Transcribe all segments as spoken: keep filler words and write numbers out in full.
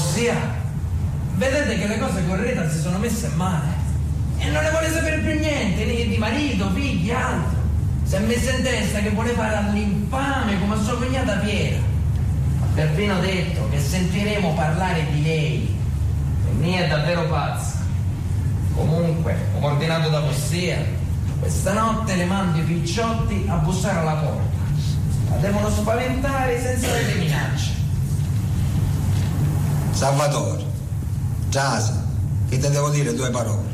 Ossia, vedete che le cose con Rita si sono messe male e non ne vuole sapere più niente, né di marito, figli, altro. Si è messa in testa che vuole fare all'infame come a sua cognata Piera. Ha perfino detto che sentiremo parlare di lei. E Nia è davvero pazza. Comunque, come ordinato da Ossia, questa notte le mando i picciotti a bussare alla porta. La devono spaventare senza delle minacce. Salvatore, Giasa, che ti devo dire due parole.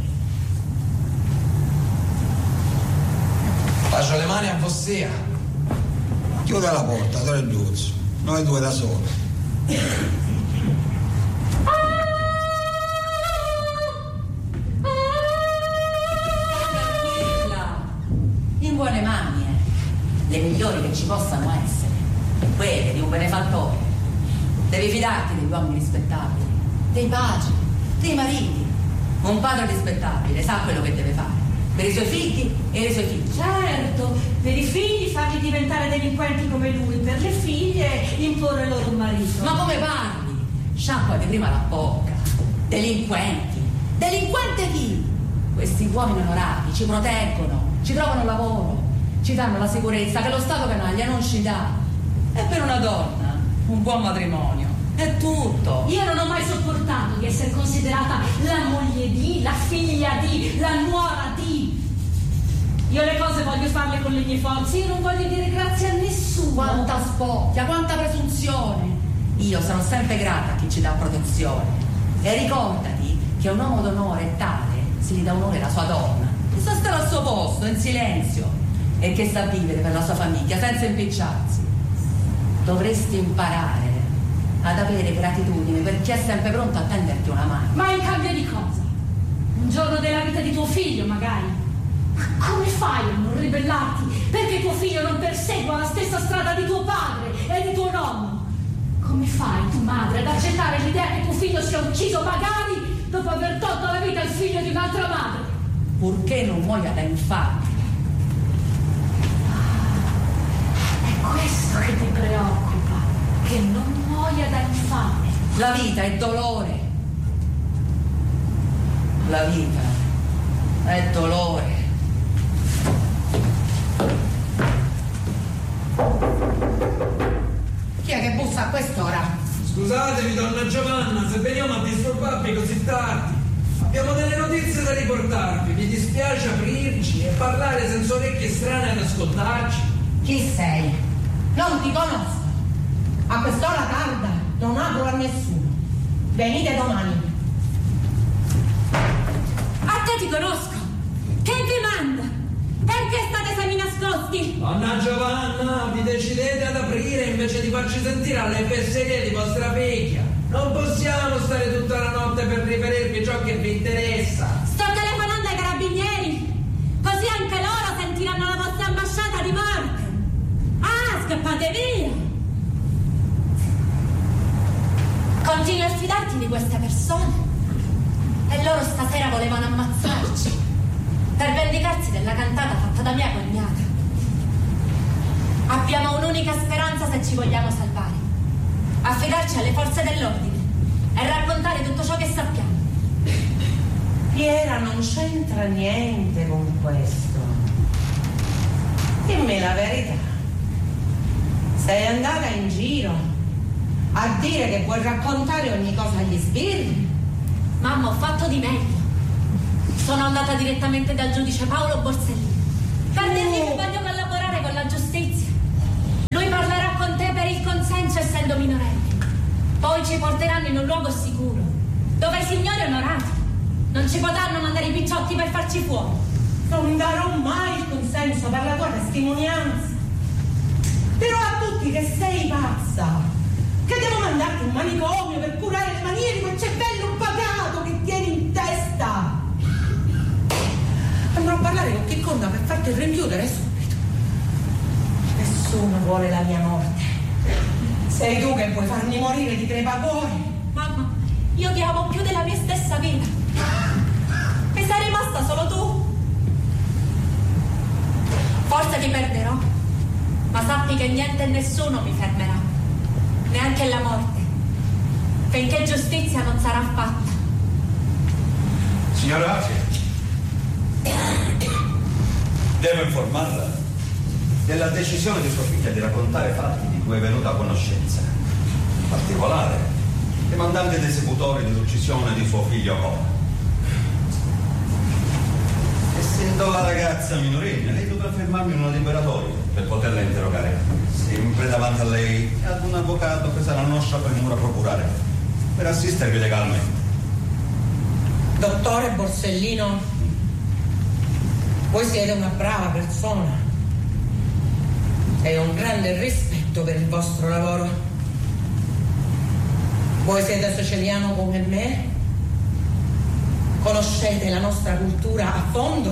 Lascio le mani a Ossia. Chiude la porta, tre Giuzzo, noi due da soli. In buone mani, eh. Le migliori che ci possano essere, quelle di un benefattore. Devi fidarti degli uomini rispettabili, dei padri, dei mariti. Un padre rispettabile sa quello che deve fare per i suoi figli e i suoi figli. Certo, per i figli farli diventare delinquenti come lui, per le figlie imporre loro un marito. Ma come parli? Sciacquati prima la bocca. Delinquenti. Delinquente chi? Questi uomini onorati ci proteggono, ci trovano lavoro, ci danno la sicurezza che lo Stato canaglia non ci dà. E per una donna un buon matrimonio è tutto. Io non ho mai sopportato di essere considerata la moglie di, la figlia di, la nuora di. Io le cose voglio farle con le mie forze, io non voglio dire grazie a nessuno. Quanta spocchia, quanta presunzione. Io sono sempre grata a chi ci dà protezione. E ricordati che un uomo d'onore è tale, se gli dà onore alla sua donna, che sa stare al suo posto, in silenzio, e che sa vivere per la sua famiglia senza impicciarsi. Dovresti imparare ad avere gratitudine per chi è sempre pronto a tenderti una mano. Ma in cambio di cosa? Un giorno della vita di tuo figlio, magari? Come fai a non ribellarti perché tuo figlio non persegua la stessa strada di tuo padre e di tuo nonno? Come fai tu, madre, ad accettare l'idea che tuo figlio sia ucciso magari dopo aver tolto la vita al figlio di un'altra madre? Purché non muoia da infame. È questo che ti preoccupa, che non muoia da infame. La vita è dolore. La vita è dolore. Chi è che bussa a quest'ora? Scusatemi, donna Giovanna, se veniamo a disturbarvi così tardi. Abbiamo delle notizie da riportarvi. Mi dispiace aprirci e parlare senza orecchie strane ad ascoltarci. Chi sei? Non ti conosco. A quest'ora tarda non apro a nessuno. Venite domani. A te ti conosco. Che vi manda? Perché state semi nascosti? Donna Giovanna, vi decidete ad aprire invece di farci sentire alle fesserie di vostra figlia. Non possiamo stare tutta la notte per riferirvi ciò che vi interessa. Sto telefonando ai carabinieri, così anche loro sentiranno la vostra ambasciata di morte. Ah, scappate via! Continui a fidarti di queste persone e loro stasera volevano ammazzarci per vendicarsi della cantata fatta da mia cognata. Abbiamo un'unica speranza se ci vogliamo salvare: affidarci alle forze dell'ordine e raccontare tutto ciò che sappiamo. Piera non c'entra niente con questo. Dimmi la verità. Sei andata in giro a dire che puoi raccontare ogni cosa agli sbirri? Mamma, ho fatto di meglio. Sono andata direttamente dal giudice Paolo Borsellino per dirgli che voglio collaborare con la giustizia. Lui parlerà con te per il consenso essendo minorenne. Poi ci porteranno in un luogo sicuro, dove i signori onorati non ci potranno mandare i picciotti per farci fuori. Non darò mai il consenso per la tua testimonianza. Dirò a tutti che sei pazza, che devo mandarti un manicomio per curare le manie di quel cervello pagato che tieni in testa. Andrò a parlare con Chicconda per farti rinchiudere subito. Nessuno vuole la mia morte. Sei tu che vuoi farmi morire di crepacuore. Mamma, io ti amo più della mia stessa vita. E sei rimasta solo tu. Forse ti perderò, ma sappi che niente e nessuno mi fermerà, neanche la morte. finché giustizia non sarà fatta. Signora Asia, devo informarla della decisione di sua figlia di raccontare fatti di cui è venuta a conoscenza. In particolare, i mandanti ed esecutori dell'uccisione di suo figlio Cora. Essendo la ragazza minorenne, lei dovrà fermarmi in un liberatorio per poterla interrogare, sempre davanti a lei e ad un avvocato che sarà nostra premura procurare per assistervi legalmente. Dottore Borsellino, voi siete una brava persona e ho un grande rispetto per il vostro lavoro. Voi siete siciliano come me? Conoscete la nostra cultura a fondo?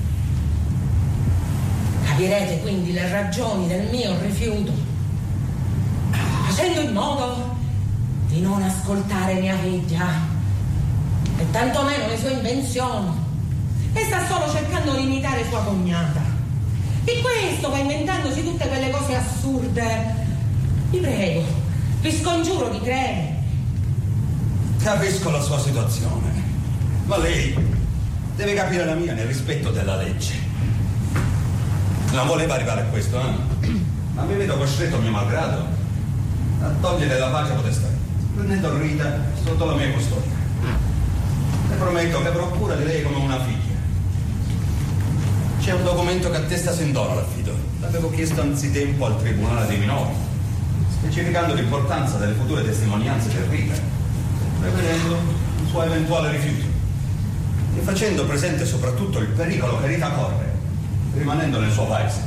Capirete quindi le ragioni del mio rifiuto, facendo in modo di non ascoltare mia figlia e tantomeno le sue invenzioni. E sta solo cercando di imitare sua cognata. E questo va inventandosi tutte quelle cose assurde. Vi prego, vi scongiuro di credere. Capisco la sua situazione, ma lei deve capire la mia nel rispetto della legge. Non voleva arrivare a questo, eh? Ma mi vedo costretto a mio malgrado a togliere la pace potestà, prendendo Rita sotto la mia custodia. Le prometto che avrò cura di lei come una figlia. C'è un documento che attesta sin d'ora l'affido. L'avevo chiesto anzitempo al tribunale dei minori, specificando l'importanza delle future testimonianze per Rita, prevedendo un suo eventuale rifiuto e facendo presente soprattutto il pericolo che Rita corre rimanendo nel suo paese.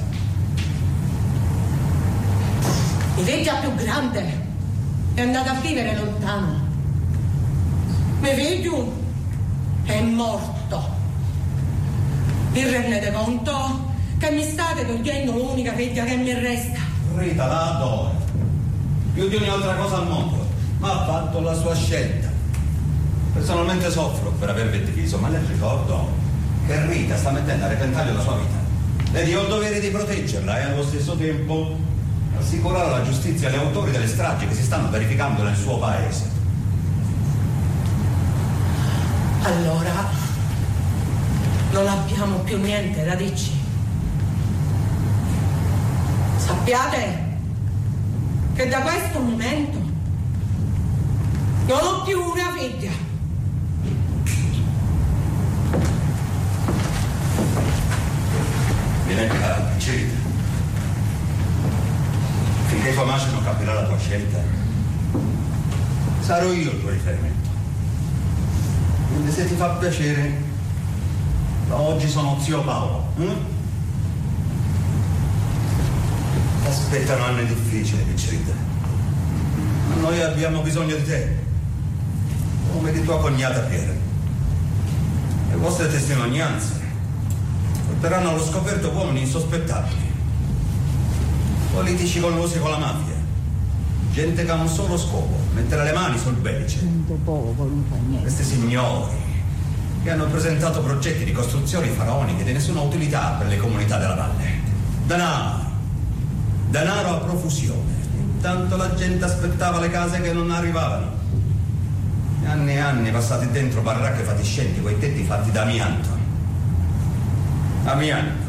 Mi figlia più grande è andata a vivere lontano. Mio figlio è morto. Vi rendete conto che mi state togliendo l'unica figlia che mi resta? Rita la adora più di ogni altra cosa al mondo, ma ha fatto la sua scelta. Personalmente soffro per avervi diviso, ma le ricordo che Rita sta mettendo a repentaglio la sua vita ed io ho il dovere di proteggerla e allo stesso tempo assicurare alla giustizia gli autori delle stragi che si stanno verificando nel suo paese. Allora non abbiamo più niente da dirci. Sappiate che da questo momento non ho più una figlia. Vieni qua, Rita. Finché tua madre non capirà la tua scelta, sarò io il tuo riferimento. Quindi se ti fa piacere, da oggi sono zio Paolo. Eh? Aspettano anni difficili, Rita. Ma noi abbiamo bisogno di te, come di tua cognata Piera. Le vostre testimonianze porteranno allo scoperto uomini insospettabili, politici collusi con la mafia, gente che ha un solo scopo: mettere le mani sul Belice. Questi signori che hanno presentato progetti di costruzioni faraoniche di nessuna utilità per le comunità della valle. Denaro, denaro a profusione. Intanto la gente aspettava le case che non arrivavano. Anni e anni passati dentro baracche fatiscenti, quei tetti fatti da amianto. Amianto.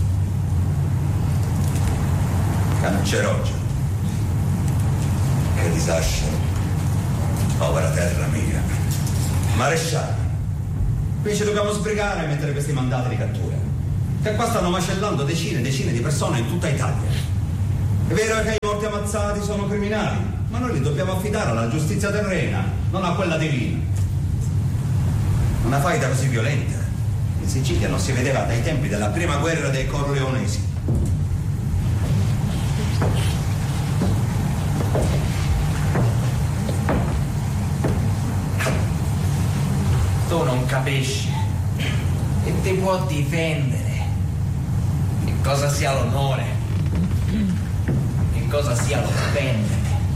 Cancerogeno. Che disastro. Povera terra mia. Maresciallo, qui ci dobbiamo sbrigare a mettere questi mandati di cattura, che qua stanno macellando decine e decine di persone in tutta Italia. È vero che i morti ammazzati sono criminali, ma noi li dobbiamo affidare alla giustizia terrena, non a quella divina. Una faida così violenta in Sicilia non si vedeva dai tempi della prima guerra dei Corleonesi. Tu non capisci che ti può difendere, che cosa sia l'onore, che cosa sia l'offendere.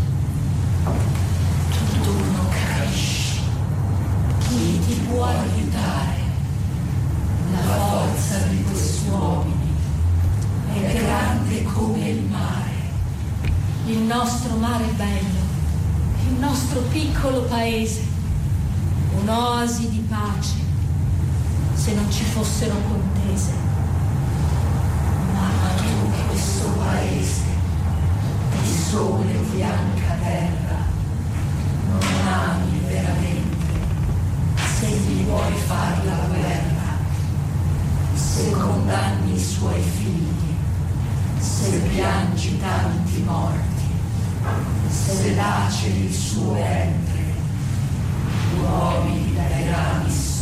Tu non capisci chi ti può aiutare. La forza di questi uomini è grande come il mare. Il nostro mare è bello, il nostro nostro piccolo paese un'oasi di pace se non ci fossero contese. Ma tu questo paese di sole bianca terra non ami veramente, se gli vuoi far la guerra, se condanni i suoi figli, se piangi tanti morti, se laceri il suo ventre, uomini dai rami